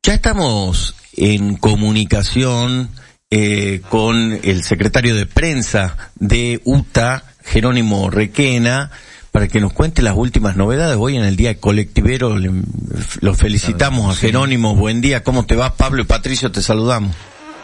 Ya estamos en comunicación con el secretario de prensa de UTA, Jerónimo Requena, para que nos cuente las últimas novedades. Hoy en el Día Colectivero los felicitamos a Jerónimo. Buen día, ¿cómo te va? Pablo y Patricio, te saludamos.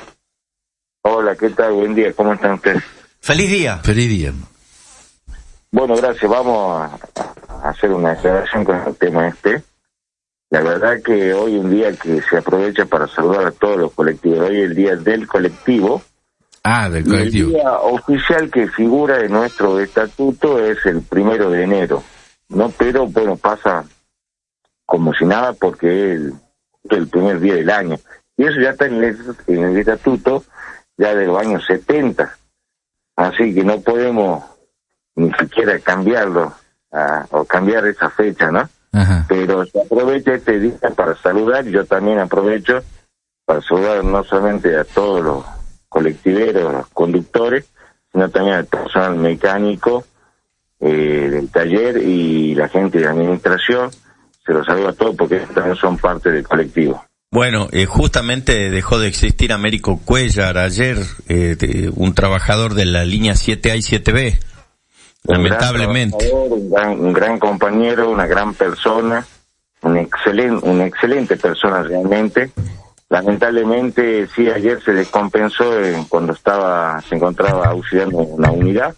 Hola, ¿qué tal? Buen día, ¿cómo están ustedes? ¡Feliz día! Feliz día. Bueno, gracias. Vamos a hacer una declaración con el tema este. La verdad que hoy un día que se aprovecha para saludar a todos los colectivos. Hoy es el día del colectivo. Del colectivo. El día oficial que figura en nuestro estatuto es el 1 de enero, ¿no? Pero, bueno, pasa como si nada porque es el primer día del año. Y eso ya está en el estatuto ya de los años 70. Así que no podemos ni siquiera cambiarlo o cambiar esa fecha, ¿no? Ajá. Pero se aprovecha este día para saludar, y yo también aprovecho para saludar no solamente a todos los colectiveros, los conductores, sino también al personal mecánico del taller y la gente de administración. Se los saludo a todos porque ellos también son parte del colectivo. Bueno, justamente dejó de existir Américo Cuellar ayer, un trabajador de la línea 7A y 7B. Lamentablemente. Un gran compañero, una gran persona, una excelente persona realmente. Lamentablemente, sí, ayer se descompensó cuando se encontraba auxiliando una unidad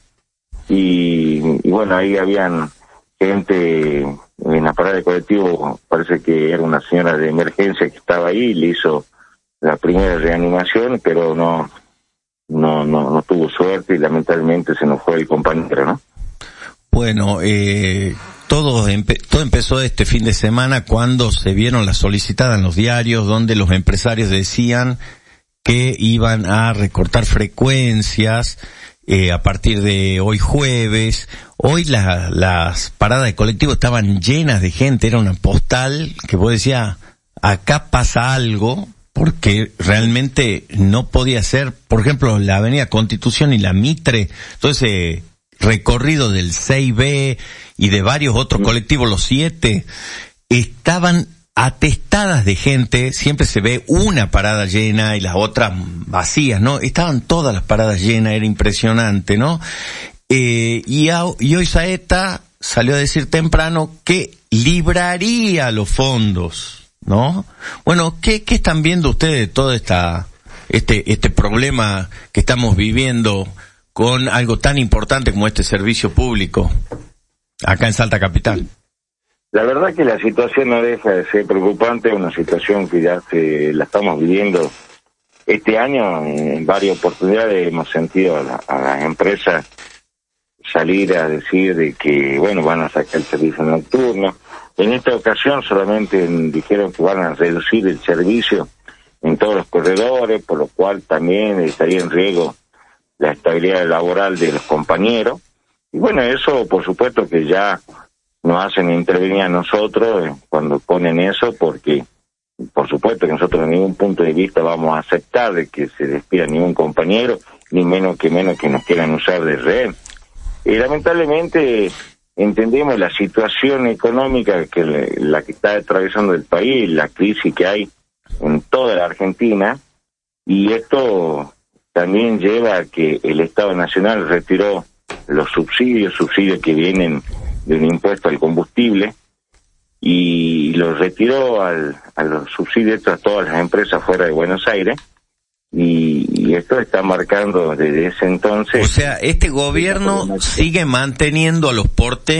y bueno, ahí habían gente en la parada de colectivo, parece que era una señora de emergencia que estaba ahí, le hizo la primera reanimación, pero no tuvo suerte y lamentablemente se nos fue el compañero, ¿no? Bueno, todo empezó este fin de semana cuando se vieron las solicitadas en los diarios donde los empresarios decían que iban a recortar frecuencias a partir de hoy jueves. Hoy las paradas de colectivo estaban llenas de gente, era una postal que vos decías, acá pasa algo, porque realmente no podía ser, por ejemplo, la Avenida Constitución y la Mitre, entonces recorrido del 6B y de varios otros colectivos, los 7, estaban atestadas de gente. Siempre se ve una parada llena y las otras vacías, ¿no? Estaban todas las paradas llenas, era impresionante, ¿no? Y hoy Saeta salió a decir temprano que libraría los fondos, ¿no? Bueno, ¿qué están viendo ustedes de todo este problema que estamos viviendo con algo tan importante como este servicio público acá en Salta Capital? La verdad que la situación no deja de ser preocupante, una situación que ya la estamos viviendo este año. En varias oportunidades hemos sentido a las empresas salir a decir de que, bueno, van a sacar el servicio nocturno. En esta ocasión solamente dijeron que van a reducir el servicio en todos los corredores, por lo cual también estaría en riesgo la estabilidad laboral de los compañeros. Y bueno, eso por supuesto que ya nos hacen intervenir a nosotros cuando ponen eso, porque por supuesto que nosotros en ningún punto de vista vamos a aceptar de que se despida ningún compañero, ni menos que nos quieran usar de rehén. Y lamentablemente entendemos la situación económica la que está atravesando el país, la crisis que hay en toda la Argentina, y esto también lleva a que el Estado Nacional retiró los subsidios que vienen de un impuesto al combustible, y los retiró a los subsidios a todas las empresas fuera de Buenos Aires, y esto está marcando desde ese entonces. O sea, este gobierno sigue manteniendo a los porteños